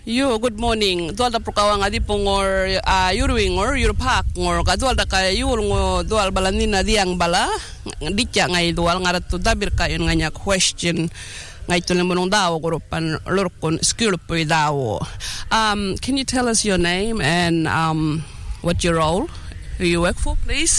Yo, good morning. Dual da prokawang adi pongor yuruing or yurupak ngor kadual da kaya yul ngo dual balanina diang bala ditya ngai dual ngarat tu dabir kayon nganya question ngai tulemunong daw grupan lurkon school po daw. Can you tell us your name and what your role? Who you work for, please?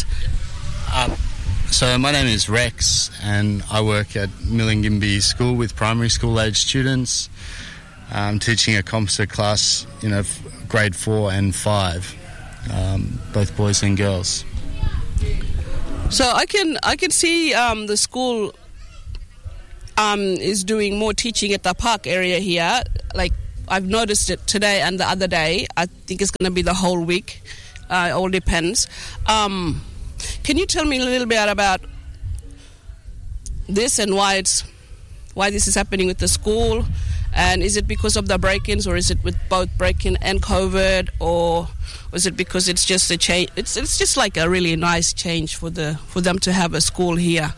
So my name is Rex, and I work at Millingimby School with primary school age students. I'm teaching a composite class, grade 4 and 5, both boys and girls. So I can see the school is doing more teaching at the park area here. Like I've noticed it today and the other day. I think it's going to be the whole week. It all depends. Can you tell me a little bit about this and why this is happening with the school? And is it because of the break-ins, or is it with both break-in and COVID, or is it because it's just a change? It's just like a really nice change for them to have a school here.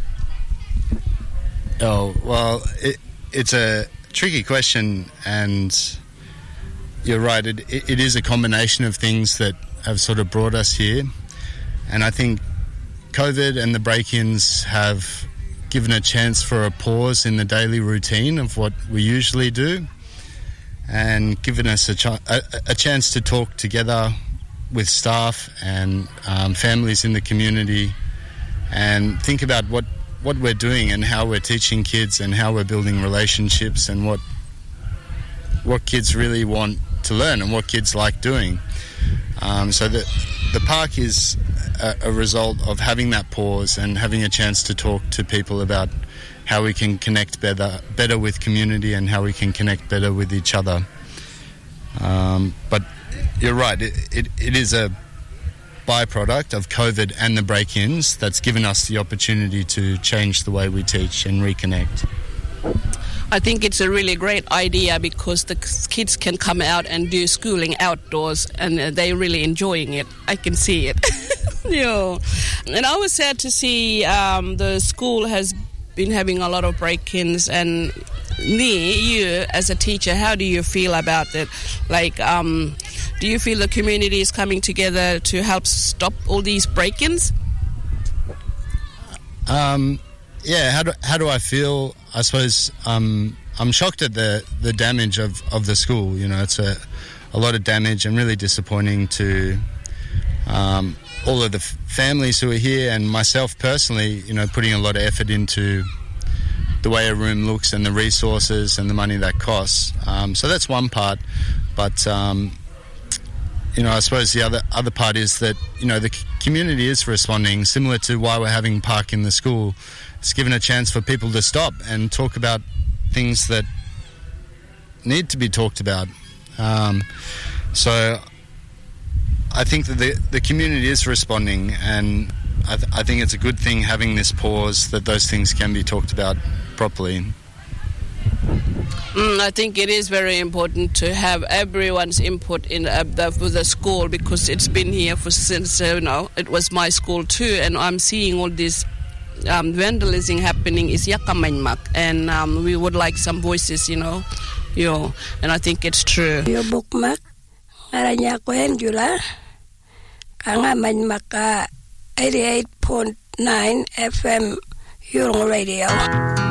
Oh well, it's a tricky question, and you're right. It is a combination of things that have sort of brought us here, and I think COVID and the break-ins have given a chance for a pause in the daily routine of what we usually do, and given us a chance to talk together with staff and families in the community and think about what we're doing and how we're teaching kids and how we're building relationships and what kids really want to learn and what kids like doing. So the park is a result of having that pause and having a chance to talk to people about how we can connect better with community and how we can connect better with each other. But you're right, it is a byproduct of COVID and the break-ins that's given us the opportunity to change the way we teach and reconnect. I think it's a really great idea because the kids can come out and do schooling outdoors, and they're really enjoying it. I can see it. Yeah. And I was sad to see the school has been having a lot of break-ins, and you as a teacher, how do you feel about it? Like, do you feel the community is coming together to help stop all these break-ins? Yeah, how do I feel? I suppose I'm shocked at the damage of the school. It's a lot of damage and really disappointing to all of the families who are here and myself personally, putting a lot of effort into the way a room looks and the resources and the money that costs. So that's one part. But, I suppose the other part is that, the community is responding, similar to why we're having park in the school. It's given a chance for people to stop and talk about things that need to be talked about. So I think that the community is responding, and I think it's a good thing having this pause that those things can be talked about properly. I think it is very important to have everyone's input in for the school, because it's been here since it was my school too, and I'm seeing all this vandalism happening is Yakamanmak, and we would like some voices, and I think it's true. Yo bookmark, aranya ko Jula, kanga manmaka 88.9 FM Yurong Radio.